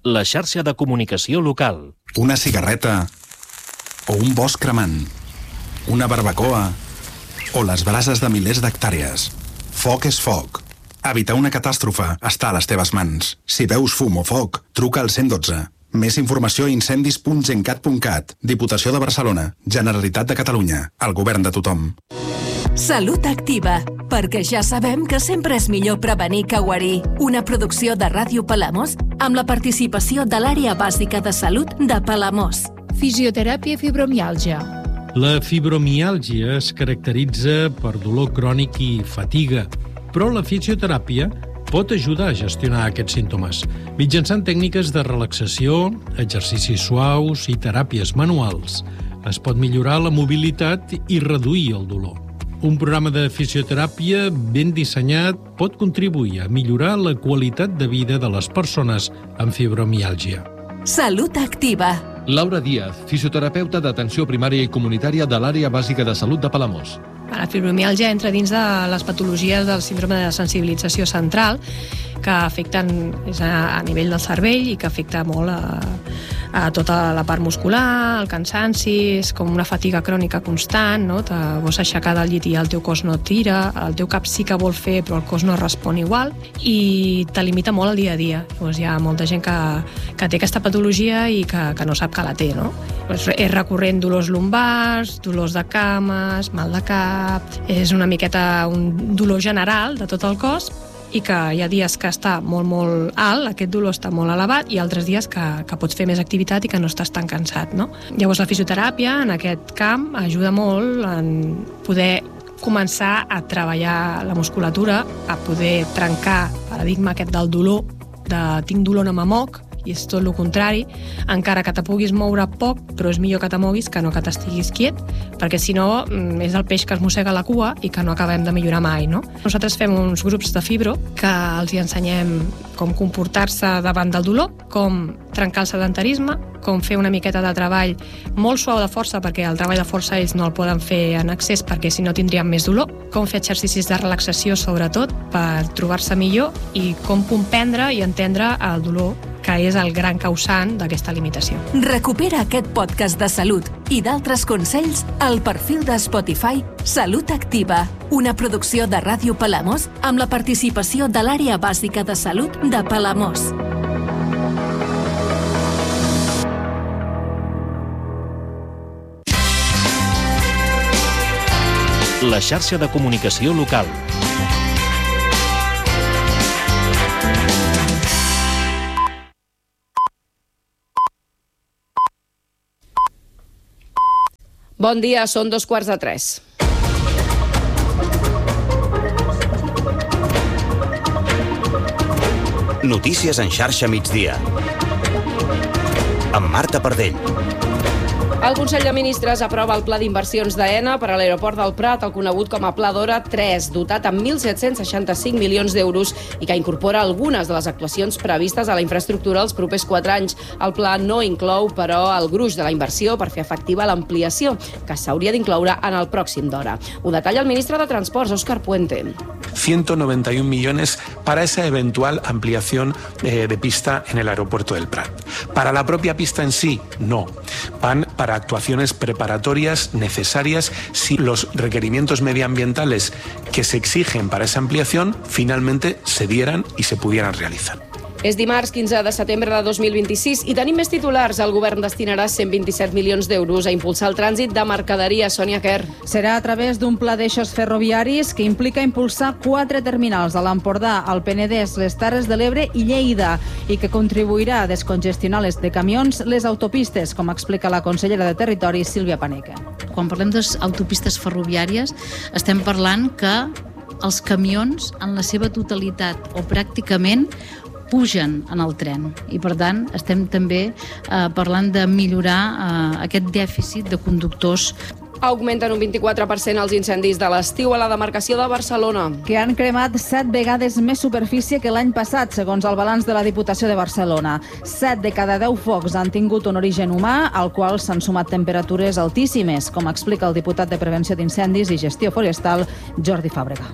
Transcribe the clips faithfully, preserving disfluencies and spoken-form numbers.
la xarxa de comunicació local. Una cigarreta o un bosc cremant, una barbacoa o les brases de milers d'hectàrees. Foc és foc. Evitar una catàstrofe està a les teves mans. Si veus fum o foc, truca al cent i dotze. Més informació a incendis punt gencat punt cat. Diputació de Barcelona. Generalitat de Catalunya. El govern de tothom. Salut Activa, perquè ja sabem que sempre és millor prevenir que guarir. Una producció de Ràdio Palamós amb la participació de l'Àrea Bàsica de Salut de Palamós. Fisioteràpia i fibromiàlgia. La fibromiàlgia es caracteritza per dolor crònic i fatiga, però la fisioteràpia pot ajudar a gestionar aquests símptomes mitjançant tècniques de relaxació, exercicis suaus i teràpies manuals. Es pot millorar la mobilitat i reduir el dolor. Un programa de fisioteràpia ben dissenyat pot contribuir a millorar la qualitat de vida de les persones amb fibromiàlgia. Salut Activa. Laura Díaz, fisioterapeuta d'atenció primària i comunitària de l'Àrea Bàsica de Salut de Palamós. La fibromiàlgia entra dins de les patologies del síndrome de sensibilització central que afecten és a, a nivell del cervell i que afecta molt a, a tota la part muscular, el cansanci, és com una fatiga crònica constant, no? Te vols aixecar del llit i el teu cos no tira, el teu cap sí que vol fer però el cos no respon igual i te limita molt el dia a dia. Llavors hi ha molta gent que, que té aquesta patologia i que, que no sap que la té, no? És, és recurrent dolors lumbars, dolors de cames, mal de cap, és una miqueta un dolor general de tot el cos i que hi ha dies que està molt, molt alt, aquest dolor està molt elevat, i altres dies que, que pots fer més activitat i que no estàs tan cansat, no? Llavors la fisioteràpia en aquest camp ajuda molt en poder començar a treballar la musculatura, a poder trencar el paradigma aquest del dolor, de tinc dolor no me moc, i és tot el contrari, encara que te puguis moure poc, però és millor que te moguis que no que t'estiguis quiet, perquè si no és el peix que es mossega la cua i que no acabem de millorar mai, no? Nosaltres fem uns grups de fibro que els hi ensenyem com comportar-se davant del dolor, com trencar el sedentarisme, com fer una miqueta de treball molt suau de força, perquè el treball de força ells no el poden fer en excés perquè si no tindrien més dolor, com fer exercicis de relaxació sobretot per trobar-se millor i com comprendre i entendre el dolor que és el gran causant d'aquesta limitació. Recupera aquest podcast de salut i d'altres consells al perfil de Spotify Salut Activa, una producció de Ràdio Palamós amb la participació de l'Àrea Bàsica de Salut de Palamós. La xarxa de comunicació local. Bon dia, són dos quarts de tres. Notícies en xarxa migdia. Amb Marta Pardell. El Consell de Ministres aprova el Pla d'Inversions d'Aena per a l'aeroport del Prat, el conegut com a Pla d'Hora tres, dotat amb mil set-cents seixanta-cinc milions d'euros i que incorpora algunes de les actuacions previstes a la infraestructura els propers quatre anys. El pla no inclou, però, el gruix de la inversió per fer efectiva l'ampliació, que s'hauria d'incloure en el pròxim d'hora. Ho detalla el ministre de Transports, Óscar Puente. ciento noventa y un millones para esa eventual ampliación eh, de pista en el aeropuerto del Prat. Para la propia pista en sí, no. Van para actuaciones preparatorias necesarias si los requerimientos medioambientales que se exigen para esa ampliación finalmente se dieran y se pudieran realizar. És dimarts quinze de setembre de dos mil vint-i-sis i tenim més titulars. El govern destinarà cent vint-i-set milions d'euros a impulsar el trànsit de mercaderia. Sònia Quer. Serà a través d'un pla d'eixos ferroviaris que implica impulsar quatre terminals a l'Empordà, al Penedès, les Terres de l'Ebre i Lleida, i que contribuirà a descongestionar les de camions les autopistes, com explica la consellera de Territori, Sílvia Paneque. Quan parlem d'autopistes ferroviàries, estem parlant que els camions, en la seva totalitat o pràcticament, pugen en el tren i, per tant, estem també eh, parlant de millorar eh, aquest dèficit de conductors. Augmenten un vint-i-quatre per cent els incendis de l'estiu a la demarcació de Barcelona. Que han cremat set vegades més superfície que l'any passat, segons el balanç de la Diputació de Barcelona. Set de cada deu focs han tingut un origen humà, al qual s'han sumat temperatures altíssimes, com explica el diputat de Prevenció d'Incendis i Gestió Forestal, Jordi Fàbrega.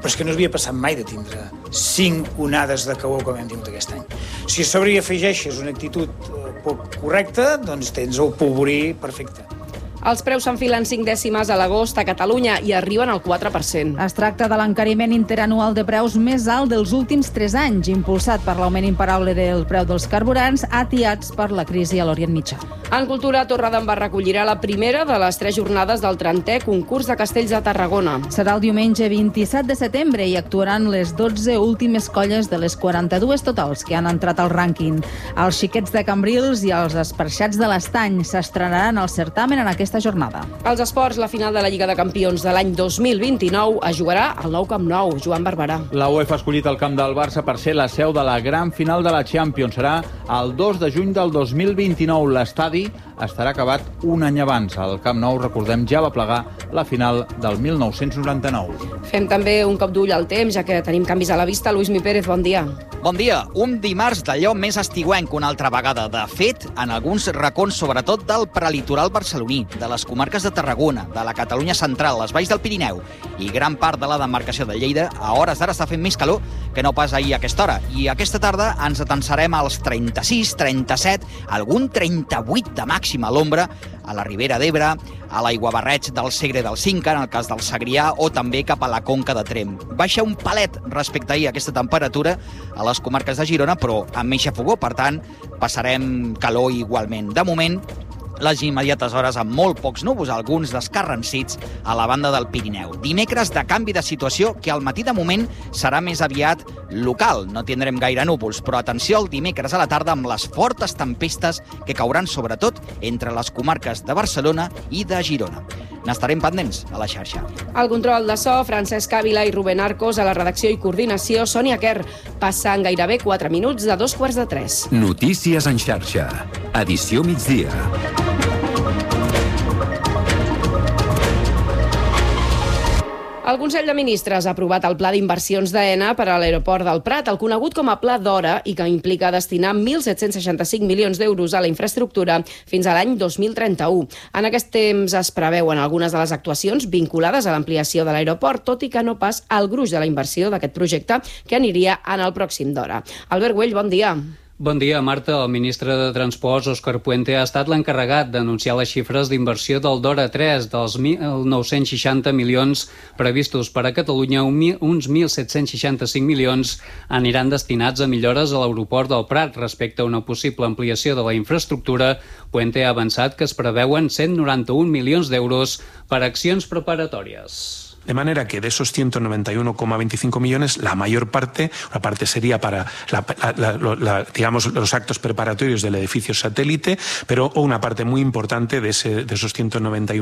però és que no havia passat mai de tindre cinc onades de calor com hem tingut aquest any. Si a sobre hi afegeixes una actitud poc correcta, doncs tens el polvorí perfecte. Els preus s'enfilen cinc dècimes a l'agost a Catalunya i arriben al quatre per cent. Es tracta de l'encariment interanual de preus més alt dels últims tres anys, impulsat per l'augment imparable del preu dels carburants, atiats per la crisi a l'Orient Mitjà. En cultura, Torredembarra recollirà la primera de les tres jornades del trentè concurs de castells de Tarragona. Serà el diumenge vint-i-set de setembre i actuaran les dotze últimes colles de les quaranta-dues totals que han entrat al rànquing. Els xiquets de Cambrils i els esparxats de l'Estany s'estrenaran al certamen en aquesta jornada. Als esports, la final de la Lliga de Campions de l'any dos mil vint-i-nou es jugarà al nou Camp Nou. Joan Barberà. La UEFA ha escollit el camp del Barça per ser la seu de la gran final de la Champions. Serà el dos de juny del dos mil vint-i-nou. L'estadi estarà acabat un any abans. El Camp Nou, recordem, ja va plegar la final del mil nou-cents noranta-nou. Fem també un cop d'ull al temps, ja que tenim canvis a la vista. Luismi Pérez, bon dia. Bon dia. Un dimarts d'allò més estiuenc una altra vegada. De fet, en alguns racons, sobretot del prelitoral barceloní, de les comarques de Tarragona, de la Catalunya central, les valls del Pirineu i gran part de la demarcació de Lleida, a hores d'ara està fent més calor que no pas ahir a aquesta hora. I aquesta tarda ens atensarem als trenta-sis, trenta-set, algun trenta-vuit de màxima a l'ombra, a la Ribera d'Ebre, a l'aiguabarreig del Segre del Cinca, en el cas del Segrià, o també cap a la Conca de Tremp. Baixa un palet respecte a ahir aquesta temperatura a les comarques de Girona, però amb menys fogó, per tant, passarem calor igualment. De moment, les immediates hores amb molt pocs núvols, alguns descarrencits a la banda del Pirineu. Dimecres de canvi de situació que al matí de moment serà més aviat local. No tindrem gaire núvols, però atenció al dimecres a la tarda amb les fortes tempestes que cauran sobretot entre les comarques de Barcelona i de Girona. N'estarem pendents a la xarxa. Al control de so, Francesc Ávila i Rubén Arcos, a la redacció i coordinació, Sònia Kerr. Passen gairebé quatre minuts de dos quarts de tres. Notícies en xarxa. Edició migdia. El Consell de Ministres ha aprovat el Pla d'Inversions d'Aena per a l'aeroport del Prat, el conegut com a Pla d'Hora, i que implica destinar mil set-cents seixanta-cinc milions d'euros a la infraestructura fins a l'any dos mil trenta-u. En aquest temps es preveuen algunes de les actuacions vinculades a l'ampliació de l'aeroport, tot i que no pas al gruix de la inversió d'aquest projecte, que aniria en el pròxim d'hora. Albert Güell, bon dia. Bon dia, Marta. El ministre de Transports, Òscar Puente, ha estat l'encarregat d'anunciar les xifres d'inversió del Dora tres, dels mil nou-cents seixanta milions previstos per a Catalunya. Uns mil set-cents seixanta-cinc milions aniran destinats a millores a l'aeroport del Prat respecte a una possible ampliació de la infraestructura. Puente ha avançat que es preveuen cent noranta-un milions d'euros per a accions preparatòries. De manera que de esos ciento noventa y uno coma veinticinco millones, la mayor parte, una parte sería para la, la, la, la, digamos, los actos preparatorios del edificio satélite, pero una parte muy importante de, ese, de esos ciento noventa y uno